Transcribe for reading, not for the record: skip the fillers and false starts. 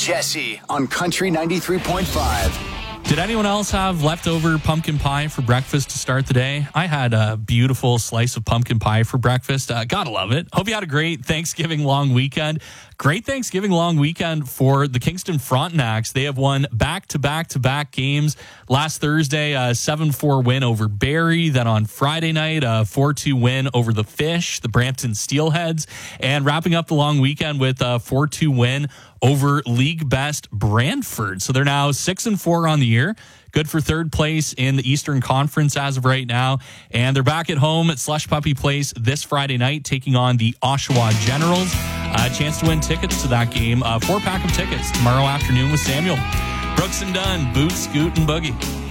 Jesse on Country 93.5. Did anyone else have leftover pumpkin pie for breakfast to start the day? I had a beautiful slice of pumpkin pie for breakfast. Gotta love it. Hope you had a great Thanksgiving long weekend. Great Thanksgiving long weekend for the Kingston Frontenacs. They have won back-to-back games. Last Thursday, a 7-4 win over Barrie. Then on Friday night, a 4-2 win over the Fish, the Brampton Steelheads. And wrapping up the long weekend with a 4-2 win over league best Brantford. So they're now 6-4 on the year. Good for third place in the Eastern Conference as of right now. And they're back at home at Slush Puppy Place this Friday night, taking on the Oshawa Generals. A chance to win tickets to that game. A 4-pack of tickets tomorrow afternoon with Samuel. Brooks and Dunn, Boot, Scoot, and Boogie.